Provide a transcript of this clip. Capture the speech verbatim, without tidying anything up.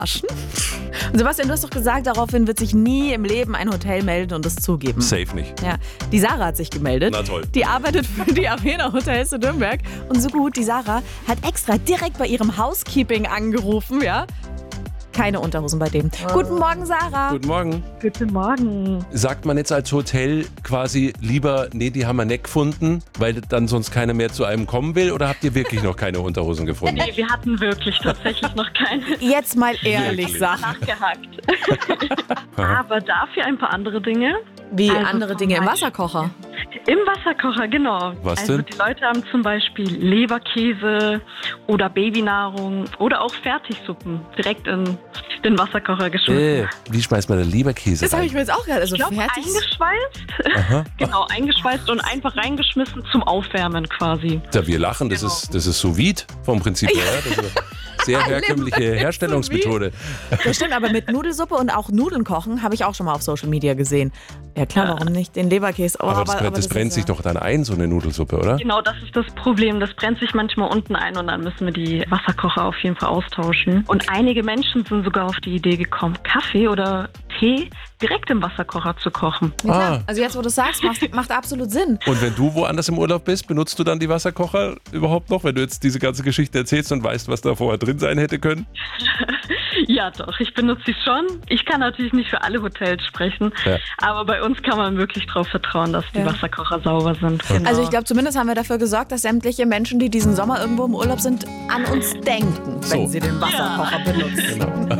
verarschen? Und Sebastian, du hast doch gesagt, daraufhin wird sich nie im Leben ein Hotel melden und es zugeben. Safe nicht. Ja, die Sarah hat sich gemeldet. Na toll. Die arbeitet für die Arena Hotels in Nürnberg. Und so gut, die Sarah hat extra direkt bei ihrem Housekeeping angerufen, ja. Keine Unterhosen bei dem. Oh. Guten Morgen, Sarah. Guten Morgen. Guten Morgen. Sagt man jetzt als Hotel quasi lieber, nee, die haben wir nicht gefunden, weil dann sonst keiner mehr zu einem kommen will? Oder habt ihr wirklich noch keine Unterhosen gefunden? Nee, wir hatten wirklich tatsächlich noch keine. Jetzt mal ehrlich, Wirklich? Sarah. Nachgehakt. Aber dafür ein paar andere Dinge. Wie Also andere zum Dinge im Beispiel- Wasserkocher. Im Wasserkocher, genau. Was also denn? die Leute haben zum Beispiel Leberkäse oder Babynahrung oder auch Fertigsuppen direkt in den Wasserkocher geschmissen. Äh, wie schmeißt man da Leberkäse Das habe rein? ich mir jetzt auch gerade. Also Ich glaube, fertig. eingeschweißt. Aha. Genau, eingeschweißt und einfach reingeschmissen zum Aufwärmen quasi. Ja, wir lachen, das Genau. ist, das ist sous vide vom Prinzip her. Das ist eine sehr herkömmliche Herstellungsmethode. Das stimmt, aber mit Nudelsuppe und auch Nudeln kochen habe ich auch schon mal auf Social Media gesehen. Ja klar, warum nicht? Den Leberkäse. Oh, Aber das, brennt- das ist brennt ja- sich doch dann ein, so eine Nudelsuppe, oder? Genau, das ist das Problem. Das brennt sich manchmal unten ein und dann müssen wir die Wasserkocher auf jeden Fall austauschen. Und einige Menschen sind sogar auf die Idee gekommen, Kaffee oder Tee direkt im Wasserkocher zu kochen. Ja, klar. Ah. Also jetzt, wo du es sagst, macht, macht absolut Sinn. Und wenn du woanders im Urlaub bist, benutzt du dann die Wasserkocher überhaupt noch, wenn du jetzt diese ganze Geschichte erzählst und weißt, was da vorher drin sein hätte können? Ja doch, ich benutze sie schon. Ich kann natürlich nicht für alle Hotels sprechen, Ja. aber bei uns kann man wirklich darauf vertrauen, dass die Ja. Wasserkocher sauber sind. Genau. Also ich glaube, zumindest haben wir dafür gesorgt, dass sämtliche Menschen, die diesen Sommer irgendwo im Urlaub sind, an uns denken, wenn So. sie den Wasserkocher benutzen. Genau.